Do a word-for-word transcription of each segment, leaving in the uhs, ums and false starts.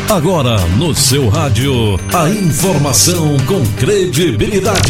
Agora no seu rádio, a informação com credibilidade.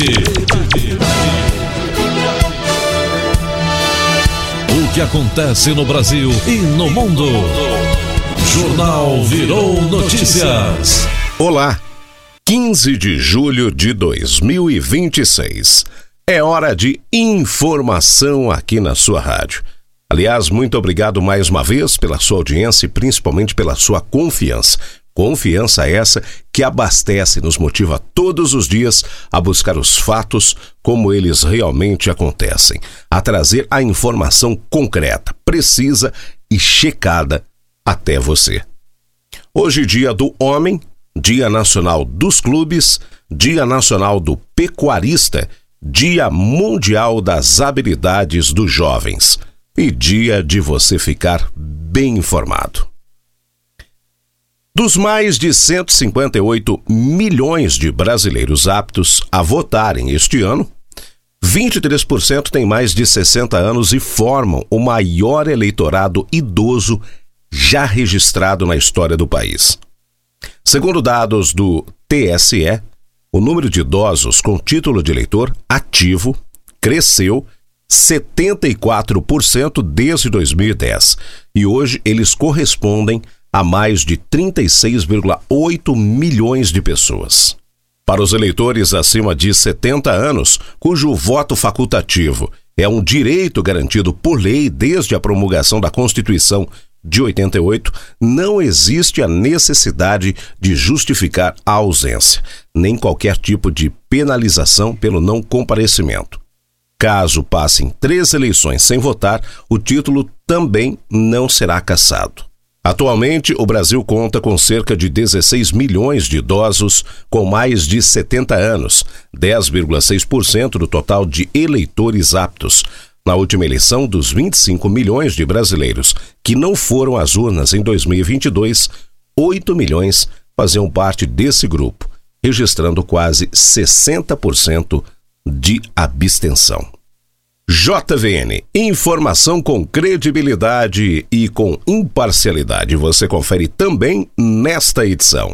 O que acontece no Brasil e no mundo. Jornal Virou Notícias. Olá, quinze de julho de dois mil e vinte e seis. É hora de informação aqui na sua rádio. Aliás, muito obrigado mais uma vez pela sua audiência e principalmente pela sua confiança. Confiança essa que abastece e nos motiva todos os dias a buscar os fatos como eles realmente acontecem, a trazer a informação concreta, precisa e checada até você. Hoje, Dia do Homem, Dia Nacional dos Clubes, Dia Nacional do Pecuarista, Dia Mundial das Habilidades dos Jovens e dia de você ficar bem informado. Dos mais de cento e cinquenta e oito milhões de brasileiros aptos a votarem este ano, vinte e três por cento têm mais de sessenta anos e formam o maior eleitorado idoso já registrado na história do país. Segundo dados do T S E, o número de idosos com título de eleitor ativo cresceu setenta e quatro por cento desde dois mil e dez e hoje eles correspondem a mais de trinta e seis vírgula oito milhões de pessoas. Para os eleitores acima de setenta anos, cujo voto facultativo é um direito garantido por lei desde a promulgação da Constituição de oitenta e oito, não existe a necessidade de justificar a ausência, nem qualquer tipo de penalização pelo não comparecimento. Caso passem três eleições sem votar, o título também não será cassado. Atualmente, o Brasil conta com cerca de dezesseis milhões de idosos com mais de setenta anos, dez vírgula seis por cento do total de eleitores aptos. Na última eleição, dos vinte e cinco milhões de brasileiros que não foram às urnas em dois mil e vinte e dois, oito milhões faziam parte desse grupo, registrando quase sessenta por cento de abstenção. J V N, informação com credibilidade e com imparcialidade. Você confere também nesta edição.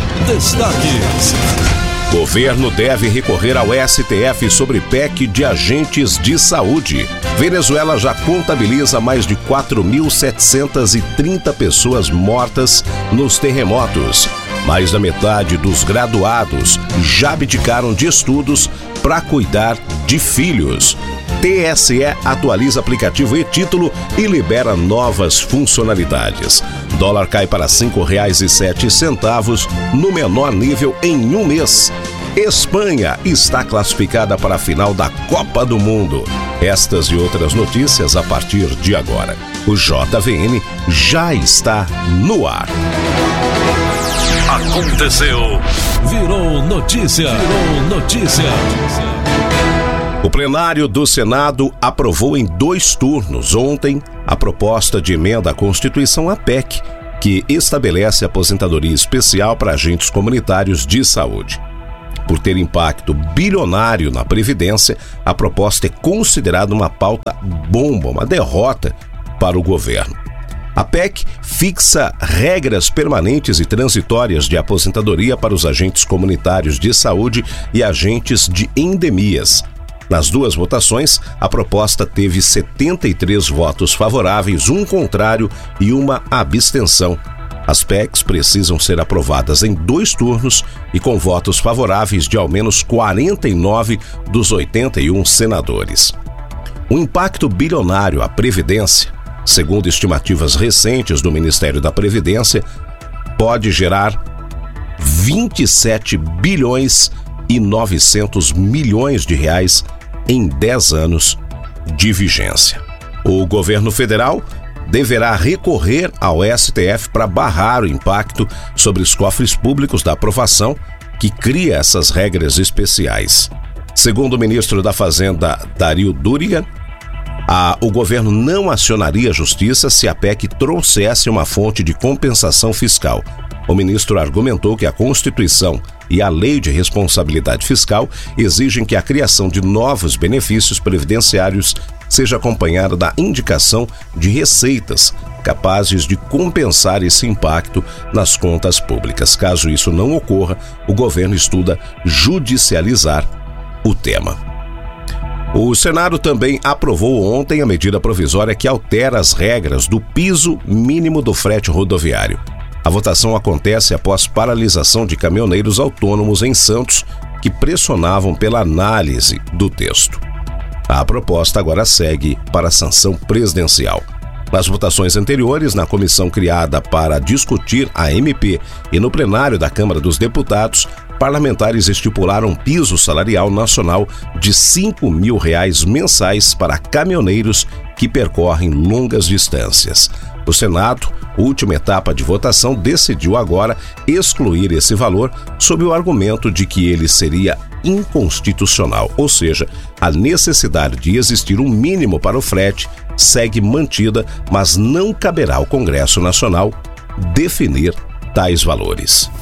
Destaques. Governo deve recorrer ao S T F sobre P E C de agentes de saúde. Venezuela já contabiliza mais de quatro mil setecentas e trinta pessoas mortas nos terremotos. Mais da metade dos graduados já abdicaram de estudos para cuidar de filhos. T S E atualiza aplicativo e-título e libera novas funcionalidades. Dólar cai para cinco reais e sete centavos no menor nível em um mês. Espanha está classificada para a final da Copa do Mundo. Estas e outras notícias a partir de agora. O J V N já está no ar. Aconteceu. Virou notícia. Virou notícia. O plenário do Senado aprovou em dois turnos ontem a proposta de emenda à Constituição, a P E C, que estabelece aposentadoria especial para agentes comunitários de saúde. Por ter impacto bilionário na Previdência, a proposta é considerada uma pauta bomba, uma derrota para o governo. A P E C fixa regras permanentes e transitórias de aposentadoria para os agentes comunitários de saúde e agentes de endemias. Nas duas votações, a proposta teve setenta e três votos favoráveis, um contrário e uma abstenção. As P E Cs precisam ser aprovadas em dois turnos e com votos favoráveis de ao menos quarenta e nove dos oitenta e um senadores. O impacto bilionário à Previdência, segundo estimativas recentes do Ministério da Previdência, pode gerar vinte e sete bilhões e novecentos milhões de reais em dez anos de vigência. O governo federal deverá recorrer ao S T F para barrar o impacto sobre os cofres públicos da aprovação que cria essas regras especiais. Segundo o ministro da Fazenda, Dario Duriga, a, o governo não acionaria a justiça se a P E C trouxesse uma fonte de compensação fiscal. O ministro argumentou que a Constituição e a Lei de Responsabilidade Fiscal exigem que a criação de novos benefícios previdenciários seja acompanhada da indicação de receitas capazes de compensar esse impacto nas contas públicas. Caso isso não ocorra, o governo estuda judicializar o tema. O Senado também aprovou ontem a medida provisória que altera as regras do piso mínimo do frete rodoviário. A votação acontece após paralisação de caminhoneiros autônomos em Santos que pressionavam pela análise do texto. A proposta agora segue para a sanção presidencial. Nas votações anteriores, na comissão criada para discutir a M P e no plenário da Câmara dos Deputados, parlamentares estipularam um piso salarial nacional de cinco mil reais mensais para caminhoneiros que percorrem longas distâncias. O Senado, última etapa de votação, decidiu agora excluir esse valor sob o argumento de que ele seria inconstitucional, ou seja, a necessidade de existir um mínimo para o frete segue mantida, mas não caberá ao Congresso Nacional definir tais valores.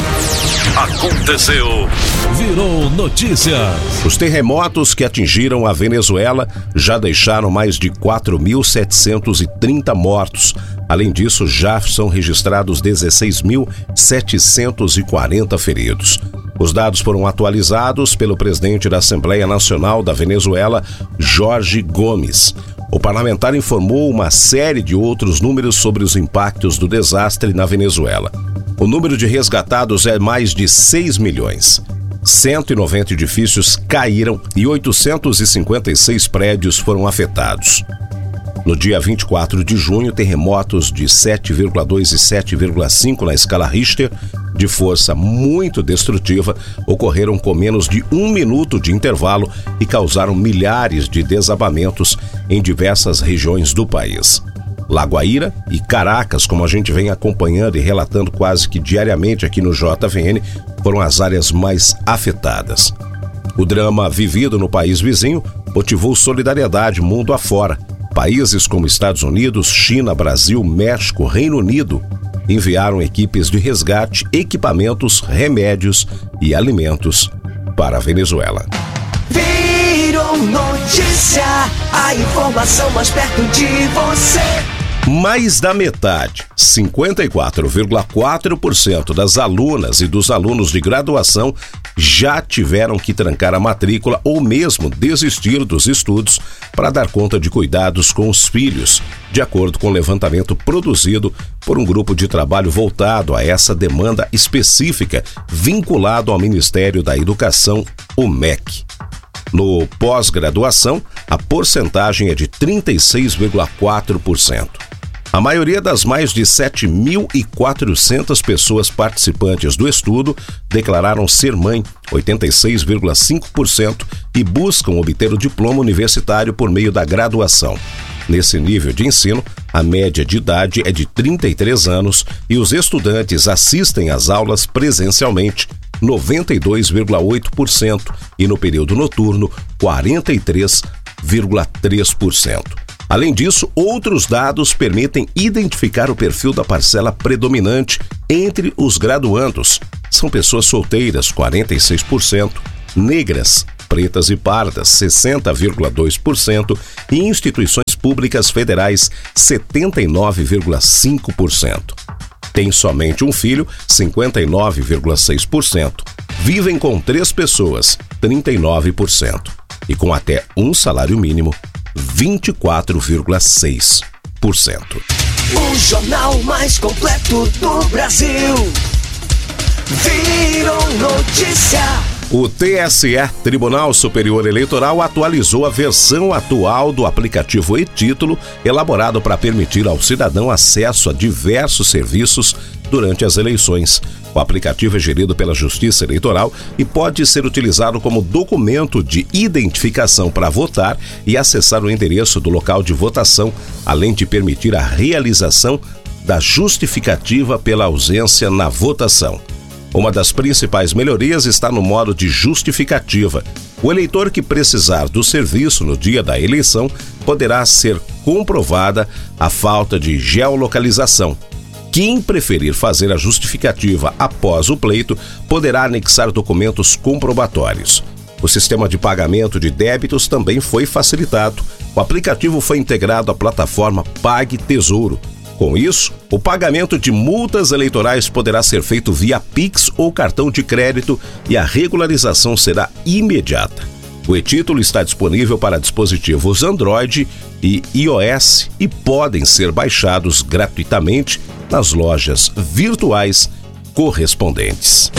Aconteceu, virou notícia. Os terremotos que atingiram a Venezuela já deixaram mais de quatro mil setecentos e trinta mortos. Além disso, já são registrados dezesseis mil setecentos e quarenta feridos. Os dados foram atualizados pelo presidente da Assembleia Nacional da Venezuela, Jorge Gomes. O parlamentar informou uma série de outros números sobre os impactos do desastre na Venezuela. O número de resgatados é mais de seis milhões. cento e noventa edifícios caíram e oitocentos e cinquenta e seis prédios foram afetados. No dia vinte e quatro de junho, terremotos de sete vírgula dois e sete vírgula cinco na escala Richter, de força muito destrutiva, ocorreram com menos de um minuto de intervalo e causaram milhares de desabamentos em diversas regiões do país. La Guaira e Caracas, como a gente vem acompanhando e relatando quase que diariamente aqui no J V N, foram as áreas mais afetadas. O drama vivido no país vizinho motivou solidariedade mundo afora. Países como Estados Unidos, China, Brasil, México, Reino Unido enviaram equipes de resgate, equipamentos, remédios e alimentos para a Venezuela. Virou notícia, a informação mais perto de você. Mais da metade, cinquenta e quatro vírgula quatro por cento das alunas e dos alunos de graduação já tiveram que trancar a matrícula ou mesmo desistir dos estudos para dar conta de cuidados com os filhos, de acordo com o levantamento produzido por um grupo de trabalho voltado a essa demanda específica vinculado ao Ministério da Educação, o M E C. No pós-graduação, a porcentagem é de trinta e seis vírgula quatro por cento. A maioria das mais de sete mil e quatrocentas pessoas participantes do estudo declararam ser mãe, oitenta e seis vírgula cinco por cento, e buscam obter o diploma universitário por meio da graduação. Nesse nível de ensino, a média de idade é de trinta e três anos e os estudantes assistem às aulas presencialmente, noventa e dois vírgula oito por cento, e no período noturno, quarenta e três vírgula três por cento. Além disso, outros dados permitem identificar o perfil da parcela predominante entre os graduandos. São pessoas solteiras, quarenta e seis por cento, negras, pretas e pardas, sessenta vírgula dois por cento e instituições públicas federais, setenta e nove vírgula cinco por cento. Tem somente um filho, cinquenta e nove vírgula seis por cento. Vivem com três pessoas, trinta e nove por cento. E com até um salário mínimo, vinte e quatro vírgula seis por cento. O jornal mais completo do Brasil. Virou notícia. O T S E, Tribunal Superior Eleitoral, atualizou a versão atual do aplicativo e-Título, elaborado para permitir ao cidadão acesso a diversos serviços durante as eleições. O aplicativo é gerido pela Justiça Eleitoral e pode ser utilizado como documento de identificação para votar e acessar o endereço do local de votação, além de permitir a realização da justificativa pela ausência na votação. Uma das principais melhorias está no modo de justificativa. O eleitor que precisar do serviço no dia da eleição poderá ser comprovada a falta de geolocalização. Quem preferir fazer a justificativa após o pleito poderá anexar documentos comprobatórios. O sistema de pagamento de débitos também foi facilitado. O aplicativo foi integrado à plataforma PagTesouro. Com isso, o pagamento de multas eleitorais poderá ser feito via Pix ou cartão de crédito e a regularização será imediata. O e-título está disponível para dispositivos Android e iOS e podem ser baixados gratuitamente nas lojas virtuais correspondentes.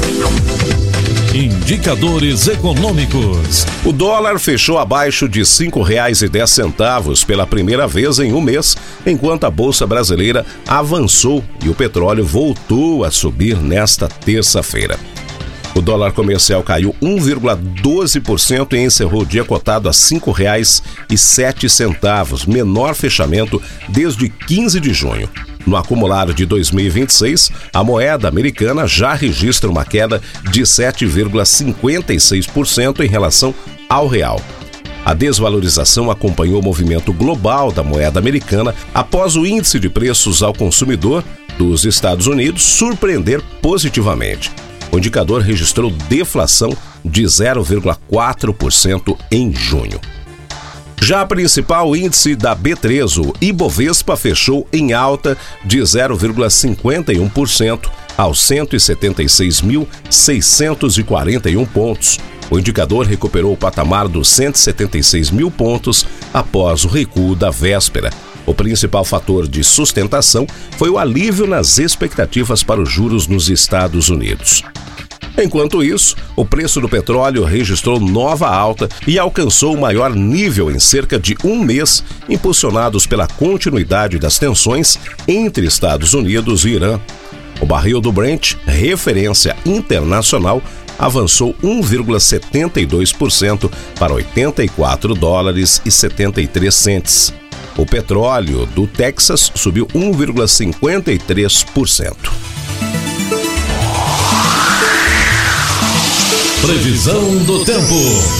Indicadores econômicos. O dólar fechou abaixo de cinco reais e dez centavos pela primeira vez em um mês, enquanto a Bolsa Brasileira avançou e o petróleo voltou a subir nesta terça-feira. O dólar comercial caiu um vírgula doze por cento e encerrou o dia cotado a cinco reais e sete centavos, menor fechamento desde quinze de junho. No acumulado de dois mil e vinte e seis, a moeda americana já registra uma queda de sete vírgula cinquenta e seis por cento em relação ao real. A desvalorização acompanhou o movimento global da moeda americana após o índice de preços ao consumidor dos Estados Unidos surpreender positivamente. O indicador registrou deflação de zero vírgula quatro por cento em junho. Já a principal índice da B três, o Ibovespa, fechou em alta de zero vírgula cinquenta e um por cento aos cento e setenta e seis mil seiscentos e quarenta e um pontos. O indicador recuperou o patamar dos cento e setenta e seis mil pontos após o recuo da véspera. O principal fator de sustentação foi o alívio nas expectativas para os juros nos Estados Unidos. Enquanto isso, o preço do petróleo registrou nova alta e alcançou o maior nível em cerca de um mês, impulsionados pela continuidade das tensões entre Estados Unidos e Irã. O barril do Brent, referência internacional, avançou um vírgula setenta e dois por cento para oitenta e quatro dólares e setenta e três centes. O petróleo do Texas subiu um vírgula cinquenta e três por cento. Previsão do tempo.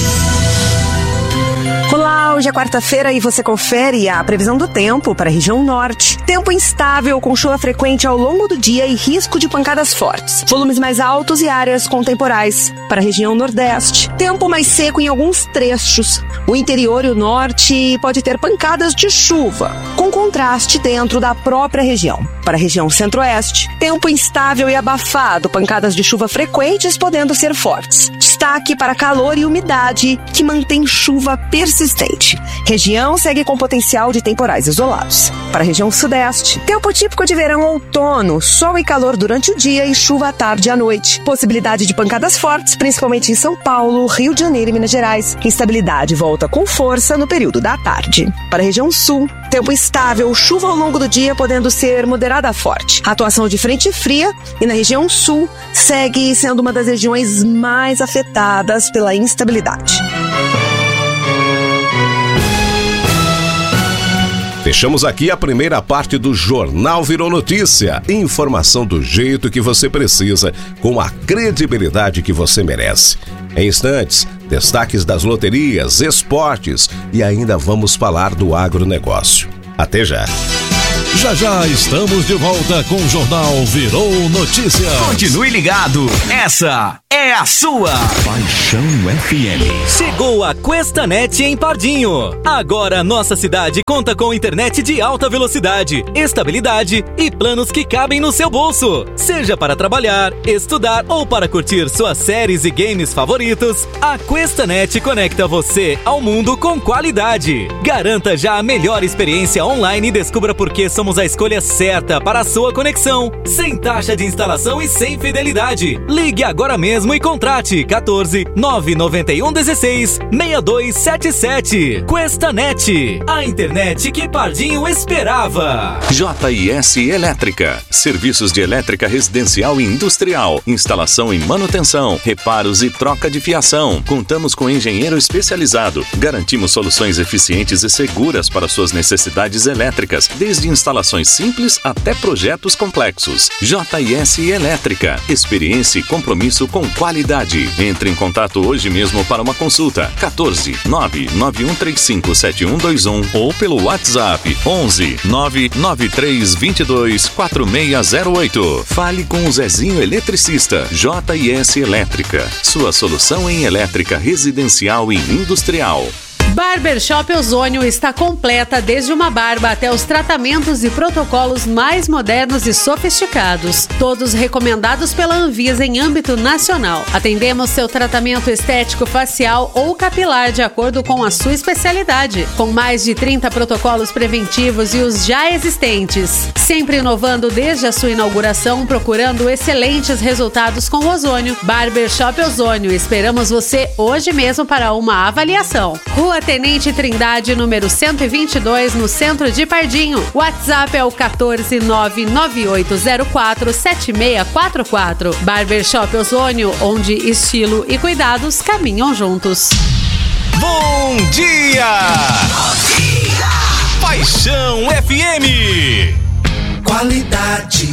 Olá, hoje é quarta-feira e você confere a previsão do tempo para a região norte. Tempo instável, com chuva frequente ao longo do dia e risco de pancadas fortes. Volumes mais altos e áreas com temporais. Para a região nordeste, tempo mais seco em alguns trechos. O interior e o norte pode ter pancadas de chuva, com contraste dentro da própria região. Para a região centro-oeste, tempo instável e abafado, pancadas de chuva frequentes podendo ser fortes. Destaque para calor e umidade, que mantém chuva persistente. Região segue com potencial de temporais isolados. Para a região sudeste, tempo típico de verão-outono, sol e calor durante o dia e chuva à tarde e à noite. Possibilidade de pancadas fortes, principalmente em São Paulo, Rio de Janeiro e Minas Gerais. Instabilidade volta com força no período da tarde. Para a região sul, tempo instável, chuva ao longo do dia, podendo ser moderada a forte. Atuação de frente fria e na região sul segue sendo uma das regiões mais afetadas pela instabilidade. Fechamos aqui a primeira parte do Jornal Virou Notícia. Informação do jeito que você precisa, com a credibilidade que você merece. Em instantes, destaques das loterias, esportes e ainda vamos falar do agronegócio. Até já! Já já estamos de volta com o Jornal Virou Notícia. Continue ligado, essa é a sua Paixão F M. Chegou a QuestaNet em Pardinho. Agora nossa cidade conta com internet de alta velocidade, estabilidade e planos que cabem no seu bolso. Seja para trabalhar, estudar ou para curtir suas séries e games favoritos, a QuestaNet conecta você ao mundo com qualidade. Garanta já a melhor experiência online e descubra por que somos a escolha certa para a sua conexão, sem taxa de instalação e sem fidelidade. Ligue agora mesmo e contrate quatorze, nove nove um, dezesseis, seis dois sete sete. QuestaNet, a internet que Pardinho esperava. J I S Elétrica, serviços de elétrica residencial e industrial, instalação e manutenção, reparos e troca de fiação. Contamos com engenheiro especializado. Garantimos soluções eficientes e seguras para suas necessidades elétricas, desde instalações simples até projetos complexos. J I S Elétrica, experiência e compromisso com qualidade. Entre em contato hoje mesmo para uma consulta. quatorze, nove nove um três cinco sete um dois um ou pelo WhatsApp onze, nove nove três dois dois quatro seis zero oito. Fale com o Zezinho Eletricista. J S Elétrica. Sua solução em elétrica residencial e industrial. Barbershop Ozônio está completa desde uma barba até os tratamentos e protocolos mais modernos e sofisticados, todos recomendados pela Anvisa em âmbito nacional. Atendemos seu tratamento estético facial ou capilar de acordo com a sua especialidade, com mais de trinta protocolos preventivos e os já existentes, sempre inovando desde a sua inauguração, procurando excelentes resultados com o ozônio. Barbershop Ozônio, esperamos você hoje mesmo para uma avaliação. Rua Tenente Trindade, número cento e vinte e dois, no centro de Pardinho. WhatsApp é o quatorze, nove nove oito zero quatro, sete seis quatro quatro. Barbershop Ozônio, onde estilo e cuidados caminham juntos. Bom dia! Bom dia! Paixão F M. Qualidade,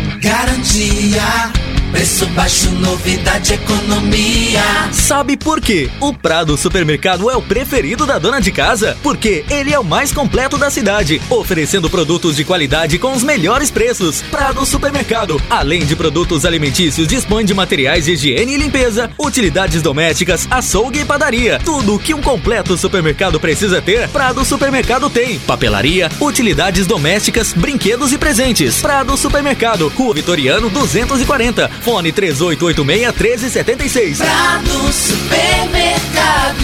garantia, preço baixo, novidade, economia. Sabe por quê? O Prado Supermercado é o preferido da dona de casa, porque ele é o mais completo da cidade, oferecendo produtos de qualidade com os melhores preços. Prado Supermercado, além de produtos alimentícios, dispõe de materiais de higiene e limpeza, utilidades domésticas, açougue e padaria. Tudo o que um completo supermercado precisa ter, Prado Supermercado tem. Papelaria, utilidades domésticas, brinquedos e presentes. Prado Supermercado, Rua Vitoriano duzentos e quarenta. Fone três oito oito seis, um três sete seis. Prado Supermercado,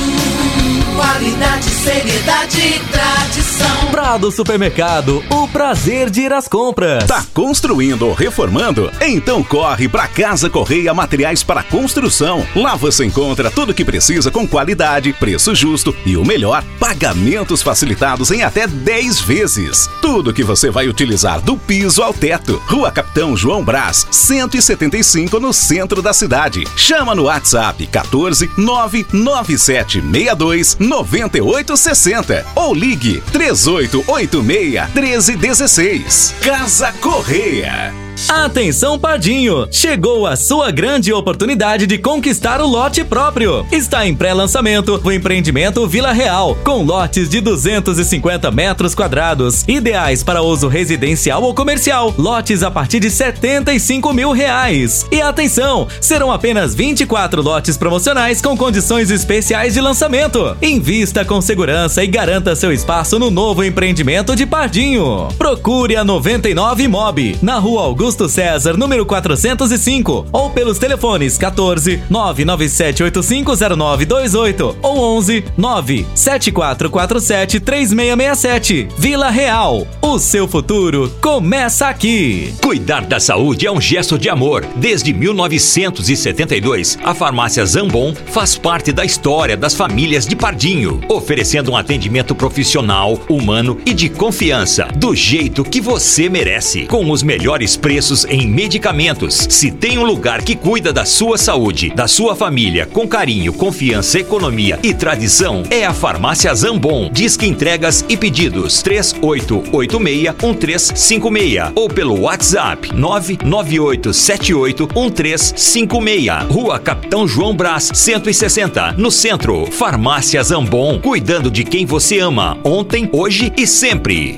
qualidade, seriedade e tradição. Prado Supermercado, o prazer de ir às compras. Tá construindo ou reformando? Então corre pra Casa Correia Materiais para Construção. Lá você encontra tudo o que precisa com qualidade, preço justo e o melhor, pagamentos facilitados em até dez vezes. Tudo que você vai utilizar do piso ao teto. Rua Capitão João Brás, cento e setenta e cinco, no centro da cidade. Chama no WhatsApp quatorze, nove nove sete seis dois, nove oito seis zero ou ligue três oito oito seis, um três um seis. Casa Correia. Atenção Pardinho, chegou a sua grande oportunidade de conquistar o lote próprio. Está em pré-lançamento o empreendimento Vila Real, com lotes de duzentos e cinquenta metros quadrados, ideais para uso residencial ou comercial, lotes a partir de setenta e cinco mil reais. E atenção, serão apenas vinte e quatro lotes promocionais com condições especiais de lançamento. Invista com segurança e garanta seu espaço no novo empreendimento de Pardinho. Procure a noventa e nove Imob, na Rua Augusto César, número quatrocentos e cinco, ou pelos telefones quatorze, nove nove sete oito cinco zero nove dois oito ou onze, nove sete quatro quatro sete três seis seis sete. Vila Real, o seu futuro começa aqui. Cuidar da saúde é um gesto de amor. Desde mil novecentos e setenta e dois, a farmácia Zambon faz parte da história das famílias de Pardinho, oferecendo um atendimento profissional, humano e de confiança, do jeito que você merece, com os melhores preços em medicamentos. Se tem um lugar que cuida da sua saúde, da sua família, com carinho, confiança, economia e tradição, é a farmácia Zambon. Disque entregas e pedidos três oito oito seis, um três cinco seis ou pelo WhatsApp nove nove oito sete oito um três cinco seis. Rua Capitão João Brás, cento e sessenta, no centro. Farmácia Zambon, cuidando de quem você ama, ontem, hoje e sempre.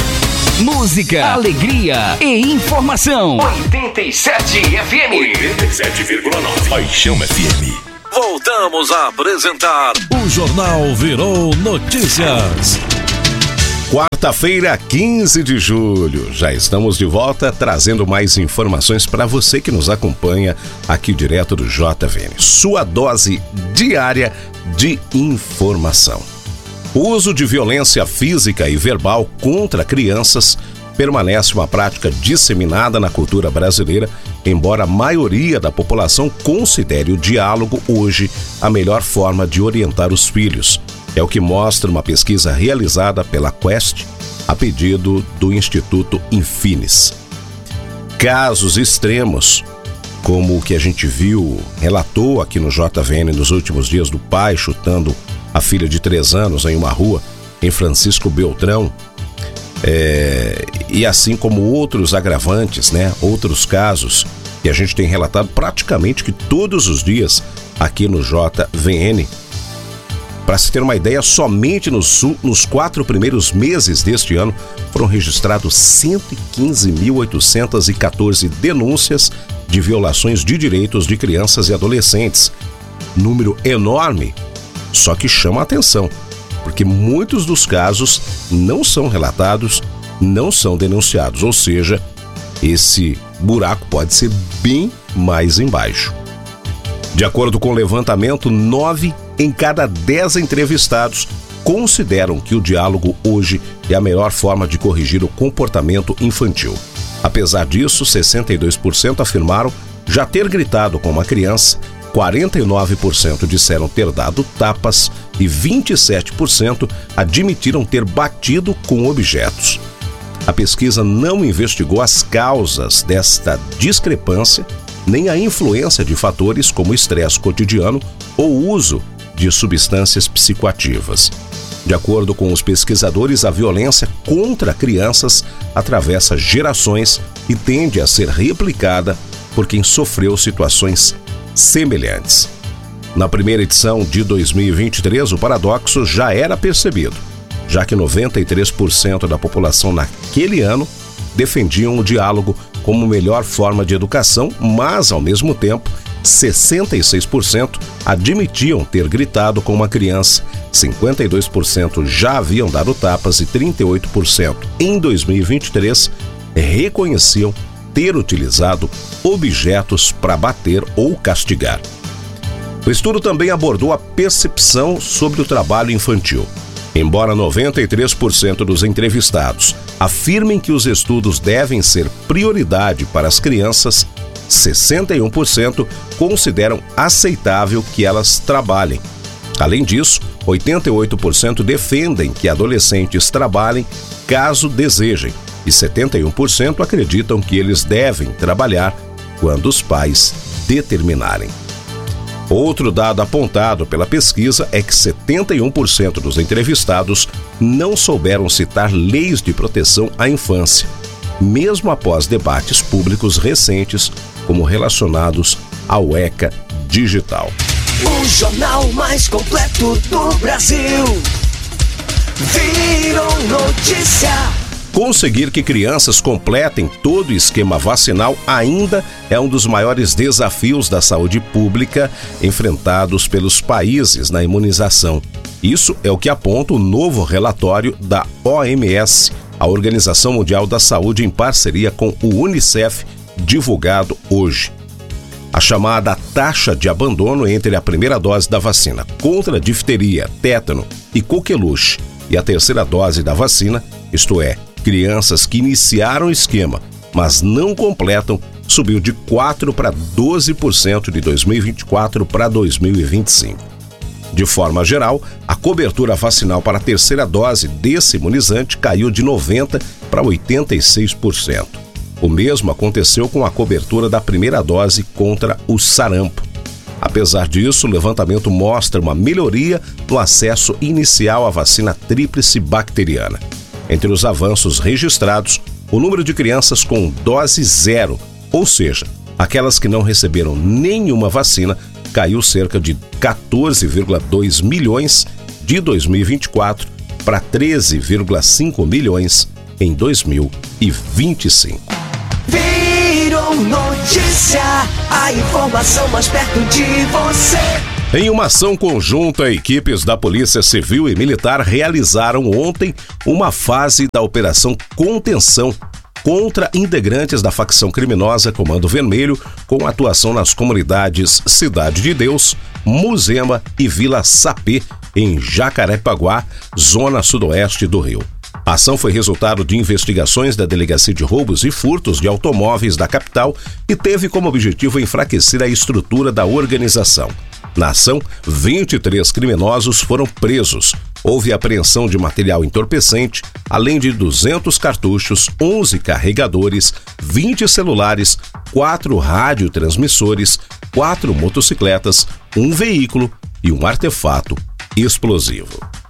Música, alegria e informação. oitenta e sete F M. oitenta e sete vírgula nove. Paixão F M. Voltamos a apresentar o Jornal Virou Notícias. Quarta-feira, quinze de julho. Já estamos de volta trazendo mais informações para você que nos acompanha aqui direto do J V N. Sua dose diária de informação. O uso de violência física e verbal contra crianças permanece uma prática disseminada na cultura brasileira, embora a maioria da população considere o diálogo hoje a melhor forma de orientar os filhos. É o que mostra uma pesquisa realizada pela Quest a pedido do Instituto Infinis. Casos extremos, como o que a gente viu, relatou aqui no J V N nos últimos dias, do pai chutando a filha de três anos em uma rua em Francisco Beltrão, é, e assim como outros agravantes, né, outros casos e a gente tem relatado praticamente que todos os dias aqui no J V N. Para se ter uma ideia, somente no Sul, nos quatro primeiros meses deste ano, foram registrados cento e quinze mil oitocentas e quatorze denúncias de violações de direitos de crianças e adolescentes. Número enorme, só que chama a atenção, porque muitos dos casos não são relatados, não são denunciados, ou seja, esse buraco pode ser bem mais embaixo. De acordo com o levantamento, nove em cada dez entrevistados consideram que o diálogo hoje é a melhor forma de corrigir o comportamento infantil. Apesar disso, sessenta e dois por cento afirmaram já ter gritado com uma criança, quarenta e nove por cento disseram ter dado tapas e vinte e sete por cento admitiram ter batido com objetos. A pesquisa não investigou as causas desta discrepância, nem a influência de fatores como estresse cotidiano ou uso de substâncias psicoativas. De acordo com os pesquisadores, a violência contra crianças atravessa gerações e tende a ser replicada por quem sofreu situações semelhantes. Na primeira edição de dois mil e vinte e três, o paradoxo já era percebido, já que noventa e três por cento da população naquele ano defendiam o diálogo como melhor forma de educação, mas, ao mesmo tempo, sessenta e seis por cento admitiam ter gritado com uma criança, cinquenta e dois por cento já haviam dado tapas e trinta e oito por cento em dois mil e vinte e três reconheciam ter utilizado objetos para bater ou castigar. O estudo também abordou a percepção sobre o trabalho infantil. Embora noventa e três por cento dos entrevistados afirmem que os estudos devem ser prioridade para as crianças, sessenta e um por cento consideram aceitável que elas trabalhem. Além disso, oitenta e oito por cento defendem que adolescentes trabalhem caso desejem e setenta e um por cento acreditam que eles devem trabalhar quando os pais determinarem. Outro dado apontado pela pesquisa é que setenta e um por cento dos entrevistados não souberam citar leis de proteção à infância, mesmo após debates públicos recentes, como relacionados ao ECA digital. O jornal mais completo do Brasil virou notícia. Conseguir que crianças completem todo o esquema vacinal ainda é um dos maiores desafios da saúde pública enfrentados pelos países na imunização. Isso é o que aponta o novo relatório da O M S, a Organização Mundial da Saúde, em parceria com o Unicef, divulgado hoje. A chamada taxa de abandono entre a primeira dose da vacina contra difteria, tétano e coqueluche e a terceira dose da vacina, isto é, crianças que iniciaram o esquema, mas não completam, subiu de quatro por cento para doze por cento de dois mil e vinte e quatro para dois mil e vinte e cinco. De forma geral, a cobertura vacinal para a terceira dose desse imunizante caiu de noventa por cento para oitenta e seis por cento. O mesmo aconteceu com a cobertura da primeira dose contra o sarampo. Apesar disso, o levantamento mostra uma melhoria no acesso inicial à vacina tríplice bacteriana. Entre os avanços registrados, o número de crianças com dose zero, ou seja, aquelas que não receberam nenhuma vacina, caiu cerca de quatorze vírgula dois milhões de dois mil e vinte e quatro para treze vírgula cinco milhões em dois mil e vinte e cinco. Virou notícia, a informação mais perto de você. Em uma ação conjunta, equipes da Polícia Civil e Militar realizaram ontem uma fase da Operação Contenção contra integrantes da facção criminosa Comando Vermelho, com atuação nas comunidades Cidade de Deus, Muzema e Vila Sapê, em Jacarepaguá, zona sudoeste do Rio. A ação foi resultado de investigações da Delegacia de Roubos e Furtos de Automóveis da capital e teve como objetivo enfraquecer a estrutura da organização. Na ação, vinte e três criminosos foram presos. Houve apreensão de material entorpecente, além de duzentos cartuchos, onze carregadores, vinte celulares, quatro radiotransmissores, quatro motocicletas, um veículo e um artefato explosivo.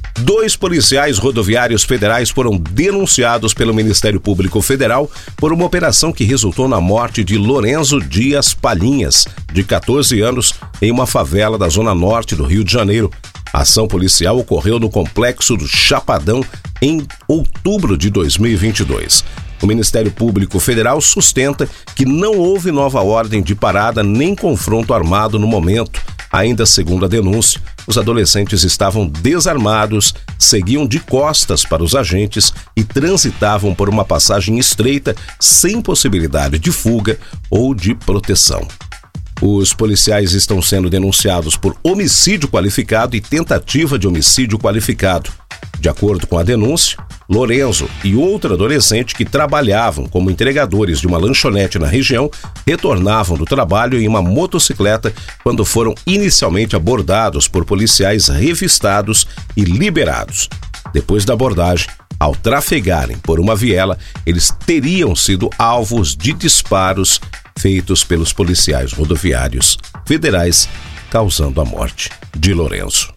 Dois policiais rodoviários federais foram denunciados pelo Ministério Público Federal por uma operação que resultou na morte de Lorenzo Dias Palhinhas, de catorze anos, em uma favela da zona norte do Rio de Janeiro. A ação policial ocorreu no Complexo do Chapadão em outubro de dois mil e vinte e dois. O Ministério Público Federal sustenta que não houve nova ordem de parada nem confronto armado no momento. Ainda segundo a denúncia, os adolescentes estavam desarmados, seguiam de costas para os agentes e transitavam por uma passagem estreita sem possibilidade de fuga ou de proteção. Os policiais estão sendo denunciados por homicídio qualificado e tentativa de homicídio qualificado. De acordo com a denúncia, Lorenzo e outro adolescente que trabalhavam como entregadores de uma lanchonete na região retornavam do trabalho em uma motocicleta quando foram inicialmente abordados por policiais revistados e liberados. Depois da abordagem, ao trafegarem por uma viela, eles teriam sido alvos de disparos feitos pelos policiais rodoviários federais, causando a morte de Lorenzo.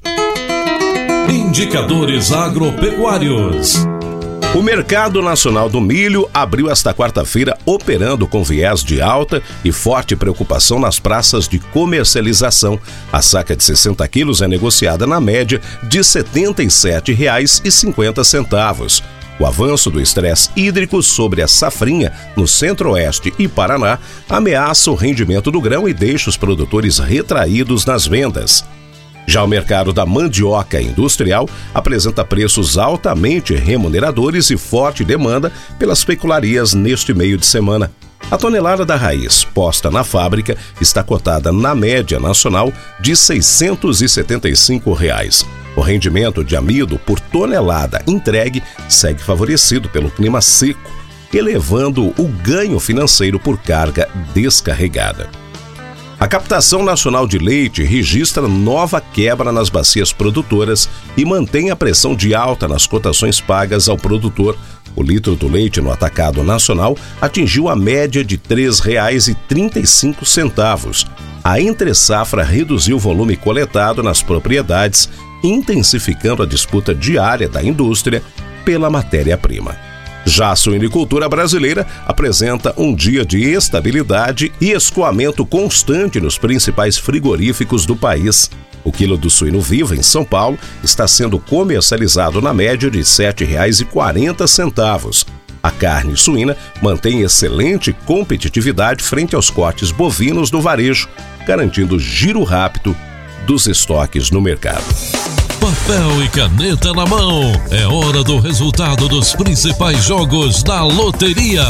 Indicadores agropecuários. O Mercado Nacional do Milho abriu esta quarta-feira operando com viés de alta e forte preocupação nas praças de comercialização. A saca de sessenta quilos é negociada na média de setenta e sete reais e cinquenta centavos. O avanço do estresse hídrico sobre a safrinha no Centro-Oeste e Paraná ameaça o rendimento do grão e deixa os produtores retraídos nas vendas. Já o mercado da mandioca industrial apresenta preços altamente remuneradores e forte demanda pelas pecularias neste meio de semana. A tonelada da raiz posta na fábrica está cotada na média nacional de seiscentos e setenta e cinco reais. O rendimento de amido por tonelada entregue segue favorecido pelo clima seco, elevando o ganho financeiro por carga descarregada. A Captação Nacional de Leite registra nova quebra nas bacias produtoras e mantém a pressão de alta nas cotações pagas ao produtor. O litro do leite no atacado nacional atingiu a média de três reais e trinta e cinco centavos. A entre-safra reduziu o volume coletado nas propriedades, intensificando a disputa diária da indústria pela matéria-prima. Já a suinicultura brasileira apresenta um dia de estabilidade e escoamento constante nos principais frigoríficos do país. O quilo do suíno vivo em São Paulo está sendo comercializado na média de sete reais e quarenta centavos. A carne suína mantém excelente competitividade frente aos cortes bovinos no varejo, garantindo giro rápido dos estoques no mercado. Papel e caneta na mão, é hora do resultado dos principais jogos da loteria.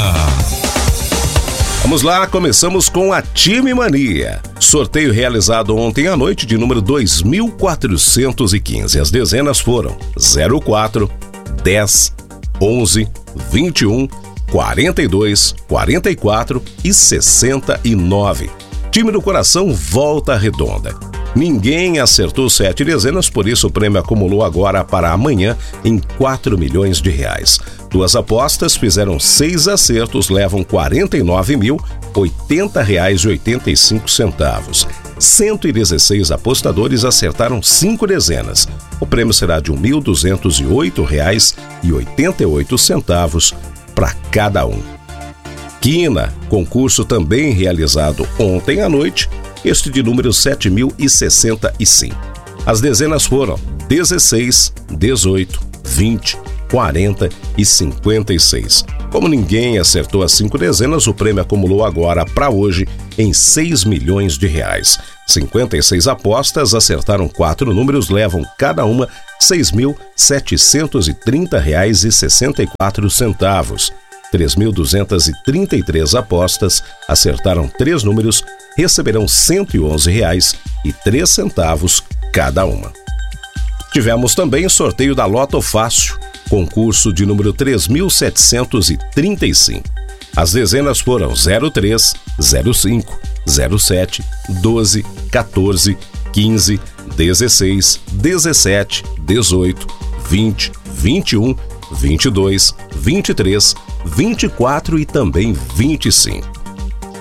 Vamos lá, começamos com a Time Mania. Sorteio realizado ontem à noite de número dois mil quatrocentos e quinze. As dezenas foram zero quatro, dez, onze, vinte e um, quarenta e dois, quarenta e quatro e sessenta e nove. Time do coração Volta Redonda. Ninguém acertou sete dezenas, por isso o prêmio acumulou agora para amanhã em quatro milhões de reais. Duas apostas fizeram seis acertos, levam quarenta e nove mil, oitenta reais e oitenta e cinco centavos. cento e dezesseis apostadores acertaram cinco dezenas. O prêmio será de mil duzentos e oito reais e oitenta e oito centavos para cada um. Quina, concurso também realizado ontem à noite, este de número sete mil e sessenta e cinco. As dezenas foram dezesseis, dezoito, vinte, quarenta e cinquenta e seis. Como ninguém acertou as cinco dezenas, o prêmio acumulou agora para hoje em seis milhões de reais. cinquenta e seis apostas acertaram quatro números, levam cada uma seis mil setecentos e trinta reais e sessenta e quatro centavos. três mil duzentas e trinta e três apostas acertaram três números, receberão cento e onze reais e três centavos cada uma. Tivemos também sorteio da Loto Fácil, concurso de número três mil setecentos e trinta e cinco. As dezenas foram zero três, zero cinco, zero sete, doze, quatorze, quinze, dezesseis, dezessete, dezoito, vinte, vinte e um, vinte e dois, vinte e três, vinte e quatro e também vinte e cinco.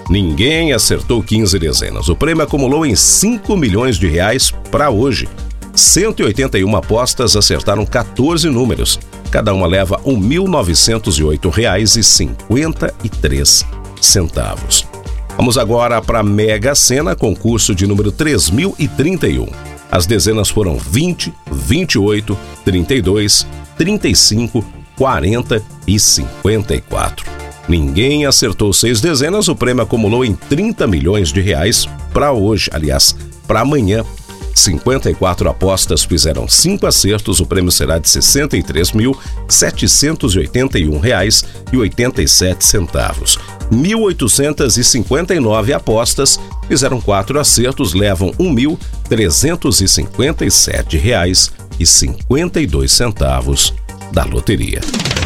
Ninguém acertou quinze dezenas. O prêmio acumulou em cinco milhões de reais para hoje. cento e oitenta e uma apostas acertaram quatorze números. Cada uma leva um mil novecentos e oito reais e cinquenta e três centavos. Vamos agora para a Mega Sena, concurso de número três mil e trinta e um. As dezenas foram vinte, vinte e oito, trinta e dois, trinta e cinco, quarenta e cinquenta e quatro. Ninguém acertou seis dezenas, o prêmio acumulou em trinta milhões de reais para hoje, aliás, para amanhã. cinquenta e quatro apostas fizeram cinco acertos, o prêmio será de sessenta e três mil, setecentos e oitenta e um reais e oitenta e sete centavos. mil oitocentos e cinquenta e nove apostas fizeram quatro acertos, levam um mil trezentos e cinquenta e sete reais e cinquenta e dois centavos da loteria.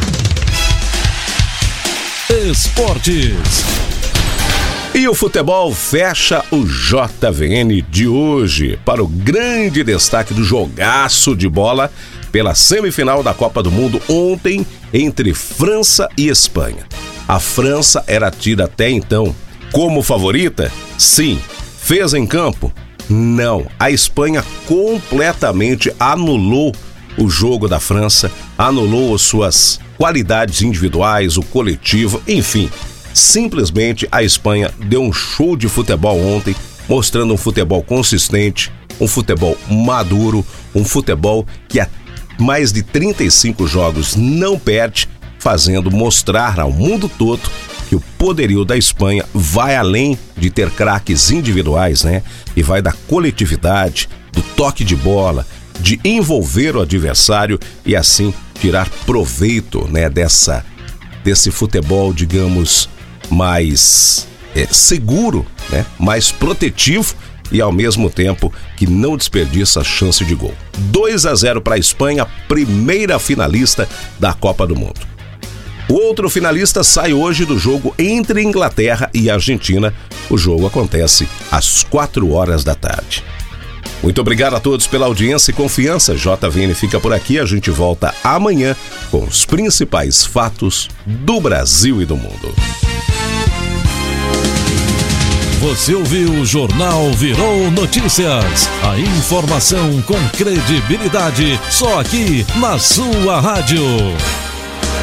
Esportes. E o futebol fecha o J V N de hoje para o grande destaque do jogaço de bola pela semifinal da Copa do Mundo ontem entre França e Espanha. A França era tida até então como favorita? Sim. Fez em campo? Não. A Espanha completamente anulou o jogo da França, anulou as suas qualidades individuais, o coletivo, enfim. Simplesmente a Espanha deu um show de futebol ontem, mostrando um futebol consistente, um futebol maduro, um futebol que há mais de trinta e cinco jogos não perde, fazendo mostrar ao mundo todo que o poderio da Espanha vai além de ter craques individuais, né? E vai da coletividade, do toque de bola, de envolver o adversário e assim tirar proveito, né, dessa, desse futebol, digamos, mais é, seguro, né, mais protetivo e ao mesmo tempo que não desperdiça a chance de gol. dois a zero para a Espanha, primeira finalista da Copa do Mundo. O outro finalista sai hoje do jogo entre Inglaterra e Argentina. O jogo acontece às quatro horas da tarde. Muito obrigado a todos pela audiência e confiança. J V N fica por aqui. A gente volta amanhã com os principais fatos do Brasil e do mundo. Você ouviu o Jornal Virou Notícias. A informação com credibilidade só aqui na sua rádio.